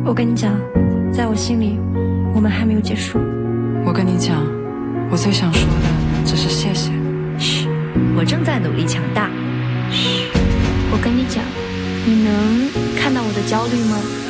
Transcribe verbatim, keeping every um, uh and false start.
我跟你讲，在我心里，我们还没有结束。 我跟你讲，我最想说的只是谢谢。 嘘，我正在努力强大。 嘘，我跟你讲，你能看到我的焦虑吗？